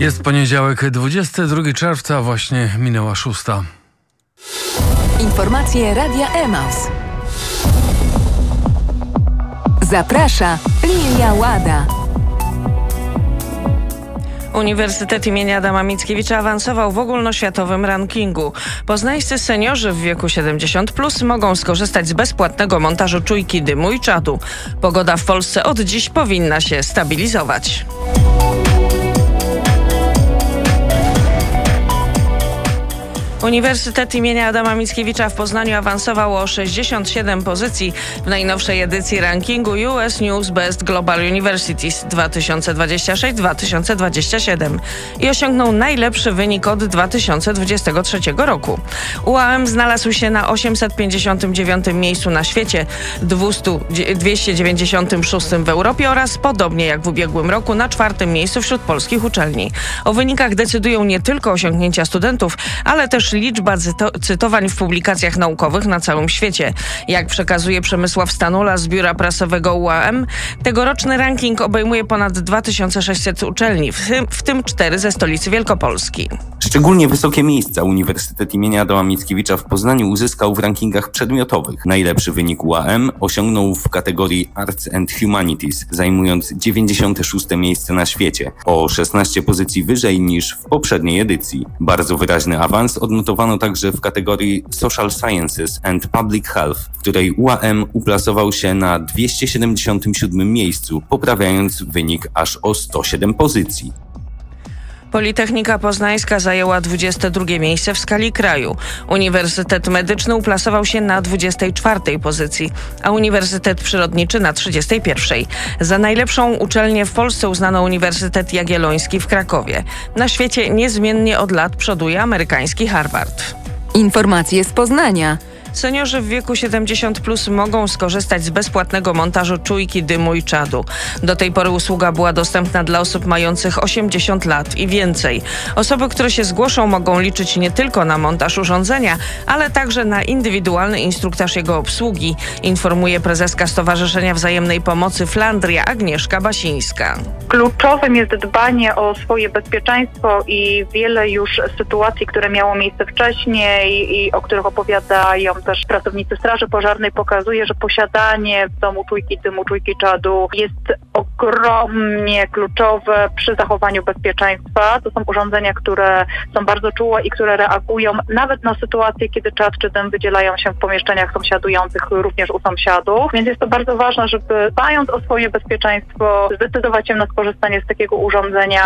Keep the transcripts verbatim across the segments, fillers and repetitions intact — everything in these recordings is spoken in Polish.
Jest poniedziałek, dwudziestego drugiego czerwca, właśnie minęła szósta. Informacje Radia Emaus. Zaprasza Lilia Łada. Uniwersytet imienia Adama Mickiewicza awansował w ogólnoświatowym rankingu. Poznańscy seniorzy w wieku siedemdziesiąt plus mogą skorzystać z bezpłatnego montażu czujki dymu i czadu. Pogoda w Polsce od dziś powinna się stabilizować. Uniwersytet imienia Adama Mickiewicza w Poznaniu awansował o sześćdziesiąt siedem pozycji w najnowszej edycji rankingu U S News Best Global Universities dwa tysiące dwadzieścia sześć dwa tysiące dwadzieścia siedem i osiągnął najlepszy wynik od dwa tysiące dwudziestego trzeciego roku. U A M znalazł się na osiemset pięćdziesiątym dziewiątym miejscu na świecie, dwieście dziewięćdziesiątym szóstym w Europie oraz, podobnie jak w ubiegłym roku, na czwartym miejscu wśród polskich uczelni. O wynikach decydują nie tylko osiągnięcia studentów, ale też liczba cyto- cytowań w publikacjach naukowych na całym świecie. Jak przekazuje Przemysław Stanula z biura prasowego U A M, tegoroczny ranking obejmuje ponad dwa tysiące sześćset uczelni, w tym, w tym cztery ze stolicy Wielkopolski. Szczególnie wysokie miejsca Uniwersytet imienia Adama Mickiewicza w Poznaniu uzyskał w rankingach przedmiotowych. Najlepszy wynik U A M osiągnął w kategorii Arts and Humanities, zajmując dziewięćdziesiąte szóste miejsce na świecie, o szesnaście pozycji wyżej niż w poprzedniej edycji. Bardzo wyraźny awans odnotowano także w kategorii Social Sciences and Public Health, w której U A M uplasował się na dwieście siedemdziesiątym siódmym miejscu, poprawiając wynik aż o sto siedem pozycji. Politechnika Poznańska zajęła dwudzieste drugie miejsce w skali kraju. Uniwersytet Medyczny uplasował się na dwudziestej czwartej pozycji, a Uniwersytet Przyrodniczy na trzydziestej pierwszej. Za najlepszą uczelnię w Polsce uznano Uniwersytet Jagielloński w Krakowie. Na świecie niezmiennie od lat przoduje amerykański Harvard. Informacje z Poznania. Seniorzy w wieku siedemdziesiąt plus mogą skorzystać z bezpłatnego montażu czujki dymu i czadu. Do tej pory usługa była dostępna dla osób mających osiemdziesiąt lat i więcej. Osoby, które się zgłoszą, mogą liczyć nie tylko na montaż urządzenia, ale także na indywidualny instruktaż jego obsługi, informuje prezeska Stowarzyszenia Wzajemnej Pomocy Flandria Agnieszka Basińska. Kluczowym jest dbanie o swoje bezpieczeństwo i wiele już sytuacji, które miało miejsce wcześniej i o których opowiadają też pracownicy Straży Pożarnej, pokazuje, że posiadanie w domu czujki dymu, czujki czadu jest ogromnie kluczowe przy zachowaniu bezpieczeństwa. To są urządzenia, które są bardzo czułe i które reagują nawet na sytuacje, kiedy czad czy dym wydzielają się w pomieszczeniach sąsiadujących również u sąsiadów. Więc jest to bardzo ważne, żeby dbając o swoje bezpieczeństwo, zdecydować się na skorzystanie z takiego urządzenia.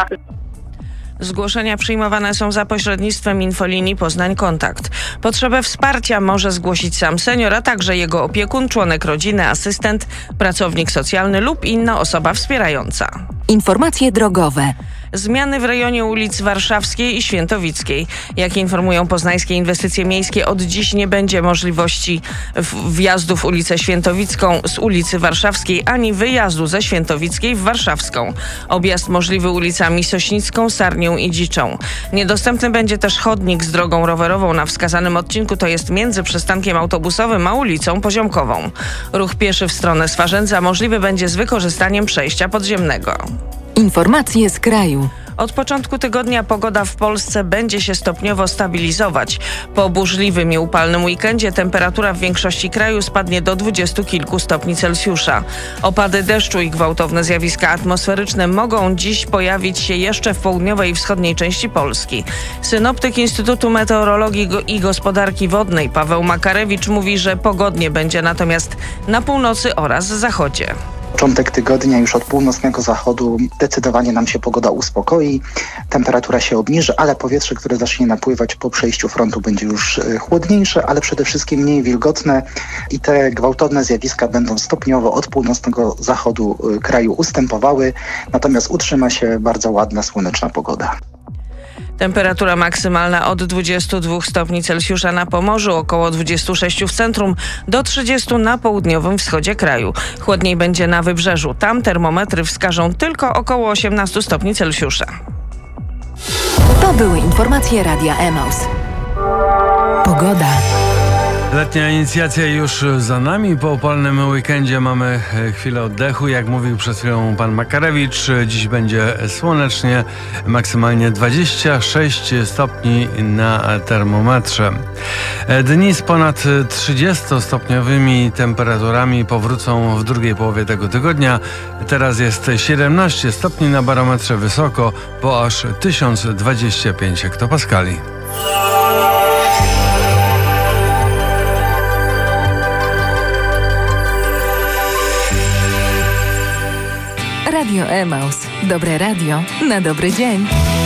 Zgłoszenia przyjmowane są za pośrednictwem infolinii Poznań Kontakt. Potrzebę wsparcia może zgłosić sam senior, a także jego opiekun, członek rodziny, asystent, pracownik socjalny lub inna osoba wspierająca. Informacje drogowe. Zmiany w rejonie ulic Warszawskiej i Świętowickiej. Jak informują Poznańskie Inwestycje Miejskie, od dziś nie będzie możliwości wjazdu w ulicę Świętowicką z ulicy Warszawskiej, ani wyjazdu ze Świętowickiej w Warszawską. Objazd możliwy ulicami Sośnicką, Sarnią i Dziczą. Niedostępny będzie też chodnik z drogą rowerową na wskazanym odcinku, to jest między przystankiem autobusowym a ulicą Poziomkową. Ruch pieszy w stronę Swarzędza możliwy będzie z wykorzystaniem przejścia podziemnego. Informacje z kraju. Od początku tygodnia pogoda w Polsce będzie się stopniowo stabilizować. Po burzliwym i upalnym weekendzie temperatura w większości kraju spadnie do dwudziestu kilku stopni Celsjusza. Opady deszczu i gwałtowne zjawiska atmosferyczne mogą dziś pojawić się jeszcze w południowej i wschodniej części Polski. Synoptyk Instytutu Meteorologii i Gospodarki Wodnej Paweł Makarewicz mówi, że pogodnie będzie natomiast na północy oraz zachodzie. Początek tygodnia już od północnego zachodu zdecydowanie nam się pogoda uspokoi, temperatura się obniży, ale powietrze, które zacznie napływać po przejściu frontu, będzie już chłodniejsze, ale przede wszystkim mniej wilgotne i te gwałtowne zjawiska będą stopniowo od północnego zachodu kraju ustępowały, natomiast utrzyma się bardzo ładna, słoneczna pogoda. Temperatura maksymalna od dwudziestu dwóch stopni Celsjusza na Pomorzu, około dwudziestu sześciu w centrum, do trzydziestu na południowym wschodzie kraju. Chłodniej będzie na wybrzeżu. Tam termometry wskażą tylko około osiemnastu stopni Celsjusza. To były informacje Radia Emaus. Pogoda. Letnia inicjacja już za nami. Po upalnym weekendzie mamy chwilę oddechu. Jak mówił przed chwilą pan Makarewicz, dziś będzie słonecznie, maksymalnie dwadzieścia sześć stopni na termometrze. Dni z ponad trzydziestostopniowymi temperaturami powrócą w drugiej połowie tego tygodnia. Teraz jest siedemnaście stopni na barometrze, wysoko, po aż tysiąc dwadzieścia pięć hektopaskali. Radio Emaus. Dobre radio na dobry dzień.